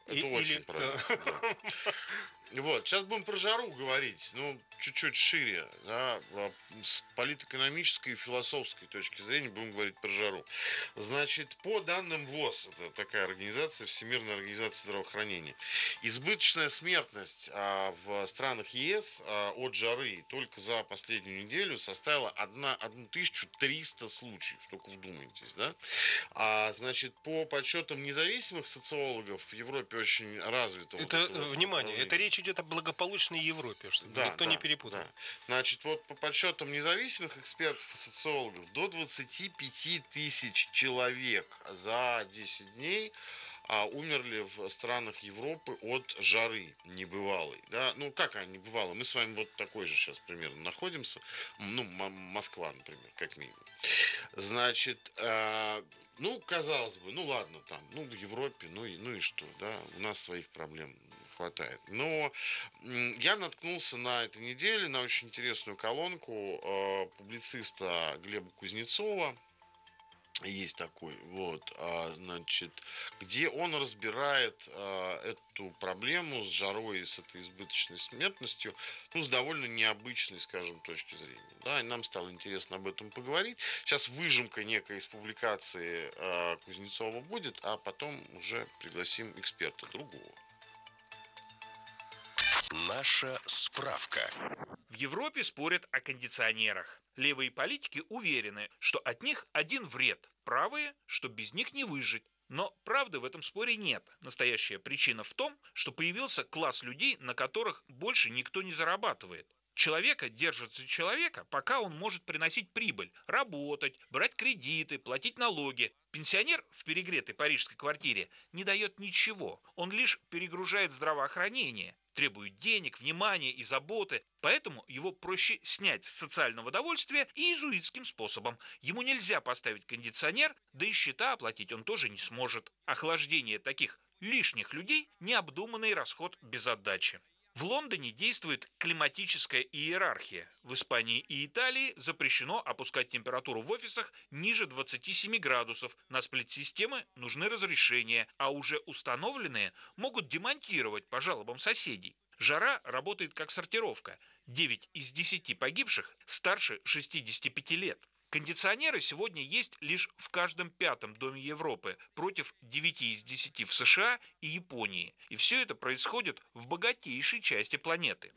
Это очень правильно. Да. Вот, сейчас будем про жару говорить, ну, чуть-чуть шире, да, с политэкономической и философской точки зрения будем говорить про жару. Значит, по данным ВОЗ, это такая организация, Всемирная организация здравоохранения, избыточная смертность в странах ЕС от жары только за последнюю неделю составила 1300 случаев, только вдумайтесь, да. Значит, по подсчетам независимых социологов в Европе очень развито. Это, внимание, это речь идет о благополучной Европе, чтобы никто не перепутал. Да. Значит, вот по подсчетам независимых экспертов и социологов, до 25 тысяч человек за 10 дней умерли в странах Европы от жары небывалой. Да? Ну, как она небывалая? Мы с вами вот такой же сейчас примерно находимся. Ну, Москва, например, как минимум. Значит, ну, казалось бы, ну, ладно, там, ну, в Европе, ну и что, да? У нас своих проблем хватает. Но я наткнулся на этой неделе на очень интересную колонку публициста Глеба Кузнецова. Есть такой, вот, значит, где он разбирает эту проблему с жарой и с этой избыточной смертностью, ну, с довольно необычной, скажем, точки зрения. Да, и нам стало интересно об этом поговорить. Сейчас выжимка некая из публикации Кузнецова будет, а потом уже пригласим эксперта другого. Наша справка. В Европе спорят о кондиционерах. Левые политики уверены, что от них один вред. Правые, что без них не выжить. Но правды в этом споре нет. Настоящая причина в том, что появился класс людей, на которых больше никто не зарабатывает. Человека держат за человека, пока он может приносить прибыль, работать, брать кредиты, платить налоги. Пенсионер в перегретой парижской квартире не дает ничего. Он лишь перегружает здравоохранение, требует денег, внимания и заботы. Поэтому его проще снять с социального довольствия и иезуитским способом. Ему нельзя поставить кондиционер, да и счета оплатить он тоже не сможет. Охлаждение таких лишних людей – необдуманный расход без отдачи. В Лондоне действует климатическая иерархия. В Испании и Италии запрещено опускать температуру в офисах ниже 27 градусов. На сплит-системы нужны разрешения, а уже установленные могут демонтировать по жалобам соседей. Жара работает как сортировка. 9 из 10 погибших старше 65 лет. Кондиционеры сегодня есть лишь в каждом пятом доме Европы против 9 из 10 в США и Японии. И все это происходит в богатейшей части планеты.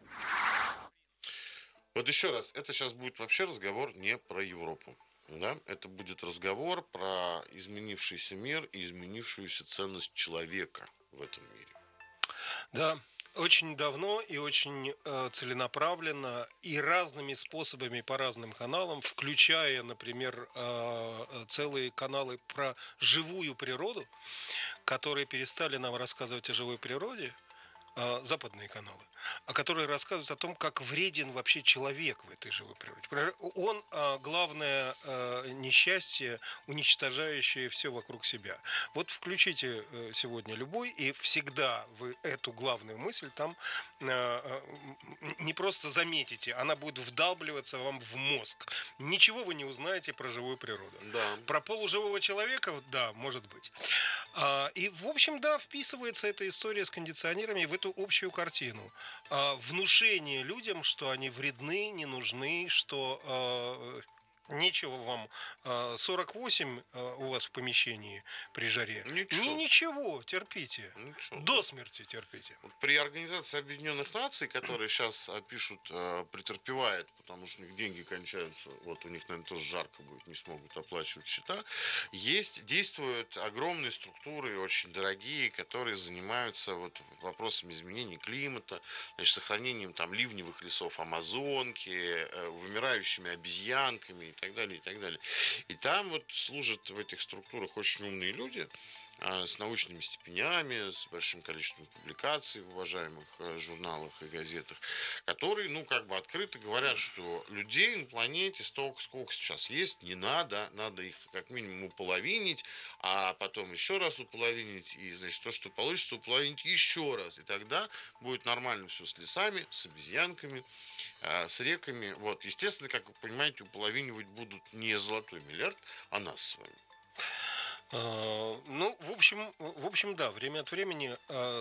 Вот еще раз, это сейчас будет вообще разговор не про Европу. Да? Это будет разговор про изменившийся мир и изменившуюся ценность человека в этом мире. Да. Очень давно и очень целенаправленно и разными способами по разным каналам, включая, например, целые каналы про живую природу, которые перестали нам рассказывать о живой природе, западные каналы, которые рассказывают о том, как вреден вообще человек в этой живой природе. Он главное несчастье, уничтожающее все вокруг себя. Вот включите сегодня любой, и всегда вы эту главную мысль там не просто заметите, она будет вдалбливаться вам в мозг. Ничего вы не узнаете про живую природу. Да. Про полуживого человека, да, может быть. И, в общем, да, вписывается эта история с кондиционерами в эту общую картину. Внушение людям, что они вредны, не нужны, что нечего вам 48 у вас в помещении при жаре. Ничего, терпите. Ничего. До смерти терпите. Вот при Организации Объединенных Наций, которые сейчас пишут, претерпевает, потому что у них деньги кончаются, вот у них, наверное, тоже жарко будет, не смогут оплачивать счета, действуют огромные структуры, очень дорогие, которые занимаются вот вопросами изменения климата, значит, сохранением там ливневых лесов Амазонки, вымирающими обезьянками и так далее, и так далее. И там вот служат в этих структурах очень умные люди с научными степенями, с большим количеством публикаций в уважаемых журналах и газетах, которые, ну, как бы открыто говорят, что людей на планете столько, сколько сейчас есть, не надо, надо их как минимум уполовинить, а потом еще раз уполовинить, и, значит, то, что получится, уполовинить еще раз, и тогда будет нормально все с лесами, с обезьянками, с реками. Вот, естественно, как вы понимаете, уполовинивать будут не золотой миллиард, а нас с вами. Ну, в общем, да, время от времени